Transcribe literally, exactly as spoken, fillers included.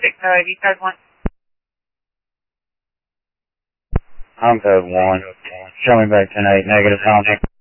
Uh, you guys want? I'm code one. Show me back ten eight, negative contact.